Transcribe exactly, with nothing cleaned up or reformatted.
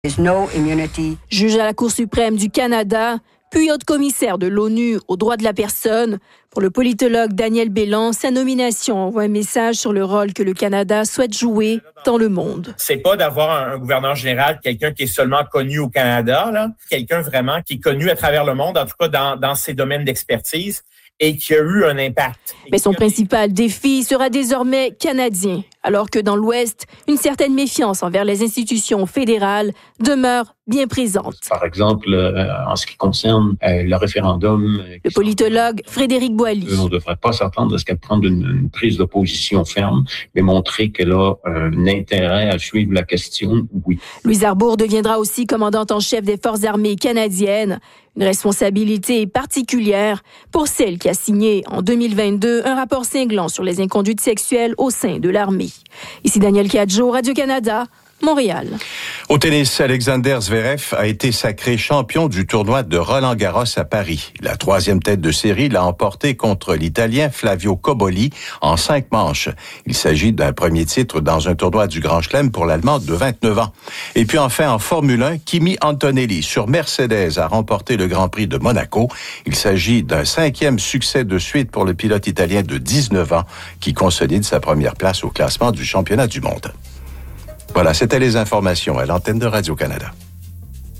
Juge à la Cour suprême du Canada, puis haute-commissaire de l'ONU aux droits de la personne. Pour le politologue Daniel Bélan, sa nomination envoie un message sur le rôle que le Canada souhaite jouer dans le monde. C'est pas d'avoir un, un gouverneur général, quelqu'un qui est seulement connu au Canada, là, quelqu'un vraiment qui est connu à travers le monde, en tout cas dans, dans ses domaines d'expertise, et qui a eu un impact. Mais son principal défi sera désormais canadien, alors que dans l'Ouest, une certaine méfiance envers les institutions fédérales demeure bien présente. Par exemple, euh, en ce qui concerne euh, le référendum... Euh, le politologue Frédéric Boily. On ne devrait pas s'attendre à ce qu'elle prenne une, une prise de position ferme, mais montrer qu'elle a un intérêt à suivre la question, oui. Louise Arbour deviendra aussi commandante en chef des Forces armées canadiennes. Une responsabilité particulière pour celle qui a signé en deux mille vingt-deux un rapport cinglant sur les inconduites sexuelles au sein de l'armée. Ici Daniel Cadjo, Radio-Canada, Montréal. Au tennis, Alexander Zverev a été sacré champion du tournoi de Roland-Garros à Paris. La troisième tête de série l'a emporté contre l'Italien Flavio Cobolli en cinq manches. Il s'agit d'un premier titre dans un tournoi du Grand Chelem pour l'Allemand de vingt-neuf ans. Et puis enfin, en Formule un, Kimi Antonelli sur Mercedes a remporté le Grand Prix de Monaco. Il s'agit d'un cinquième succès de suite pour le pilote italien de dix-neuf ans qui consolide sa première place au classement du championnat du monde. Voilà, c'était les informations à l'antenne de Radio-Canada.